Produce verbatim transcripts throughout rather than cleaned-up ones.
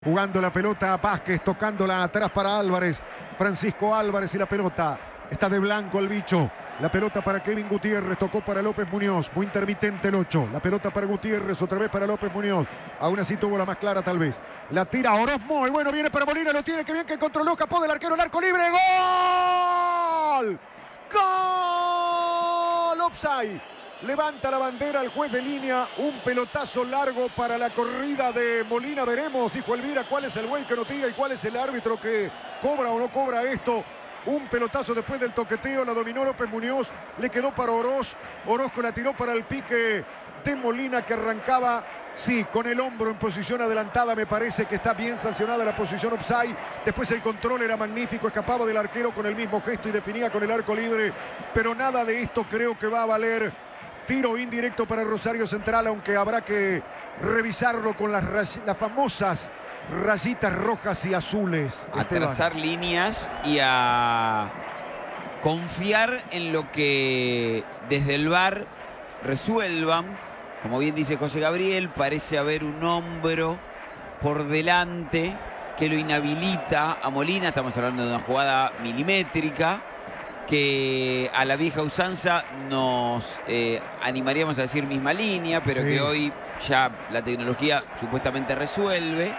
Jugando la pelota a Vázquez, tocándola atrás para Álvarez. Francisco Álvarez y la pelota. Está de blanco el bicho. La pelota para Kevin Gutiérrez, tocó para López Muñoz. Muy intermitente el ocho. La pelota para Gutiérrez, otra vez para López Muñoz. Aún así tuvo la más clara tal vez. La tira Oroz, muy bueno, viene para Molina, lo tiene, que bien que controló, escapó del arquero, el arco libre. ¡Gol! ¡Gol! Offside. Levanta la bandera el juez de línea. Un pelotazo largo para la corrida de Molina. Veremos, dijo Elvira, cuál es el güey que no tira y cuál es el árbitro que cobra o no cobra esto. Un pelotazo después del toqueteo, la dominó López Muñoz, le quedó para Oroz. Orozco la tiró para el pique de Molina, que arrancaba, sí, con el hombro en posición adelantada. Me parece que está bien sancionada la posición offside. Después el control era magnífico, escapaba del arquero con el mismo gesto y definía con el arco libre. Pero nada de esto creo que va a valer. Tiro indirecto para Rosario Central, aunque habrá que revisarlo con las, las famosas rayitas rojas y azules. A Esteban. trazar líneas y a confiar en lo que desde el V A R resuelvan. Como bien dice José Gabriel, parece haber un hombro por delante que lo inhabilita a Molina. Estamos hablando de una jugada milimétrica que a la vieja usanza nos eh, animaríamos a decir misma línea, pero sí, que hoy ya la tecnología supuestamente resuelve.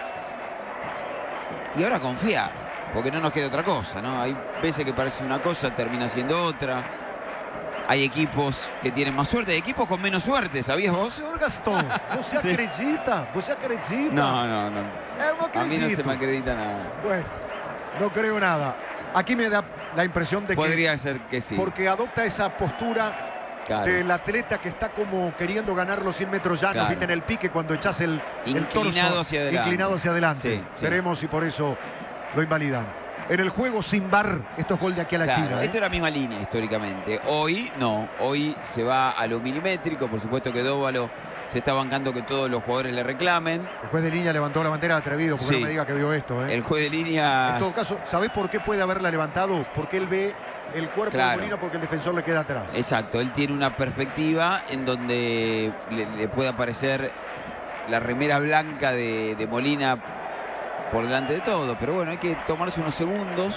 Y ahora confiar, porque no nos queda otra cosa, ¿no? Hay veces que parece una cosa, termina siendo otra. Hay equipos que tienen más suerte, hay equipos con menos suerte, ¿sabías vos? Señor Gastón, ¿você sí. acredita? ¿Você acredita? No, no, no. Eh, no a mí no se me acredita nada. Bueno, no creo nada. Aquí me da la impresión de que... Podría ser que sí. Porque adopta esa postura, claro, del atleta que está como queriendo ganar los cien metros llanos, claro, viste, en el pique cuando echas el, el torso hacia adelante. inclinado hacia adelante. Sí, sí. Veremos si por eso lo invalidan. En el juego sin V A R, esto es gol de aquí a la, claro, China. ¿eh? Esto es la misma línea históricamente. Hoy no, hoy se va a lo milimétrico. Por supuesto que Dóvalo se está bancando que todos los jugadores le reclamen. El juez de línea levantó la bandera atrevido, porque sí, no me diga que vio esto. ¿eh? El juez de línea... En todo caso, ¿sabés por qué puede haberla levantado? Porque él ve el cuerpo, claro, de Molina, porque el defensor le queda atrás. Exacto, él tiene una perspectiva en donde le, le puede aparecer la remera blanca de, de Molina por delante de todo. Pero bueno, hay que tomarse unos segundos.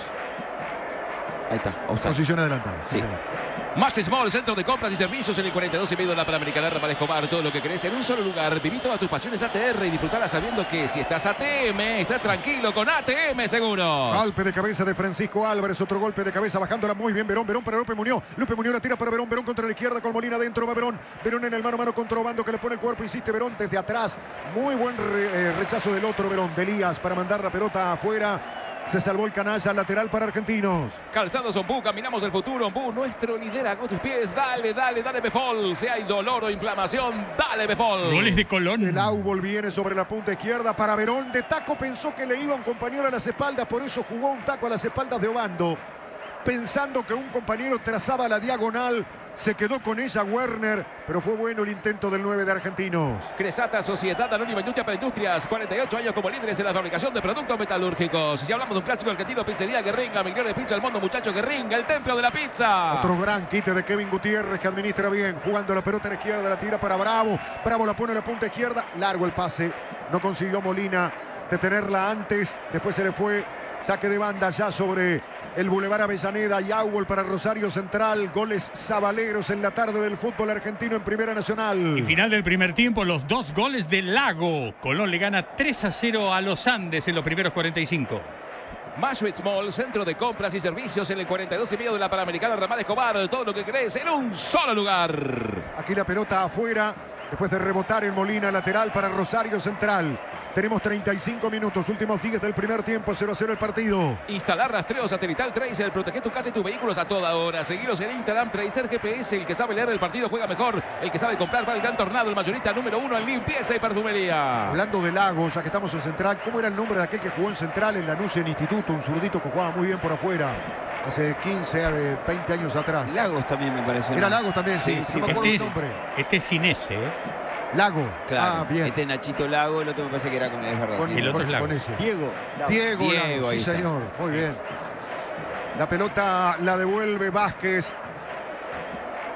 Ahí está, observa. Posición adelantada. Sí, sí. Más Small, centro de compras y servicios en el cuarenta y dos y medio de la Panamericana Ramal Escobar. Todo lo que querés en un solo lugar. Viví todas tus pasiones A T R y disfrutarlas sabiendo que si estás A T M, estás tranquilo con A T M Seguros. Golpe de cabeza de Francisco Álvarez. Otro golpe de cabeza bajándola muy bien. Verón, Verón para López Muñoz. López Muñoz la tira para Verón. Verón contra la izquierda con Molina adentro. Va Verón. Verón en el mano a mano contra Obando, que le pone el cuerpo. Insiste Verón desde atrás. Muy buen re, eh, rechazo del otro Verón. De Elías para mandar la pelota afuera. Se salvó el canalla, lateral para Argentinos. Calzados Ombú, caminamos el futuro. Ombú, nuestro liderazgo, tus pies. Dale, dale, dale Befol. Si hay dolor o inflamación, dale Befol. Goles de Colón. El Aubol viene sobre la punta izquierda para Verón. De taco pensó que le iba un compañero a las espaldas, por eso jugó un taco a las espaldas de Obando. Pensando que un compañero trazaba la diagonal, se quedó con ella Werner, pero fue bueno el intento del nueve de Argentinos. Cresata, Sociedad Anónima Industria para Industrias, cuarenta y ocho años como líderes en la fabricación de productos metalúrgicos. Si hablamos de un clásico argentino, Pizzería Guerringa, mejores pizza del mundo, muchachos, Guerringa, el templo de la pizza. Otro gran quite de Kevin Gutiérrez, que administra bien, jugando la pelota a la izquierda, la tira para Bravo. Bravo la pone a la punta izquierda, largo el pase, no consiguió Molina detenerla antes, después se le fue. Saque de banda ya sobre el Boulevard Avellaneda y Aubol para Rosario Central. Goles sabalegros en la tarde del fútbol argentino en Primera Nacional. Y final del primer tiempo, los dos goles del Lago. Colón le gana tres a cero a los Andes en los primeros cuarenta y cinco. Mashwitz Mall, centro de compras y servicios en el cuarenta y dos y medio de la Panamericana Ramal Escobar. Todo lo que querés en un solo lugar. Aquí la pelota afuera, después de rebotar en Molina, lateral para Rosario Central. Tenemos treinta y cinco minutos, últimos diez del primer tiempo, cero a cero el partido. Instalar rastreo satelital Tracer, protege tu casa y tus vehículos a toda hora. Seguiros en Instagram, Tracer G P S, el que sabe leer el partido juega mejor. El que sabe comprar va al Gran Tornado, el mayorista número uno en limpieza y perfumería. Hablando de Lagos, ya que estamos en Central, ¿cómo era el nombre de aquel que jugó en Central, en Lanús, en Instituto? Un zurdito que jugaba muy bien por afuera, hace quince, veinte años atrás. Lagos también me pareció. Era Lagos también, sí, sí, no me acuerdo este el nombre. Es, este es sin ese, ¿eh? Lago. Claro, ah, bien. Este Nachito Lago, el otro me parece que era con él, es verdad. Con, el otro es Lago. Con ese. Diego. Lago. Diego, Diego, Lago, sí está. señor, muy bien. La pelota la devuelve Vázquez.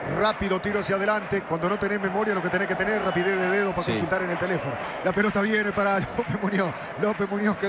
rápido tiro hacia adelante. Cuando no tenés memoria, lo que tenés que tener, rapidez de dedo para Sí. consultar en el teléfono. La pelota viene para López Muñoz. López Muñoz que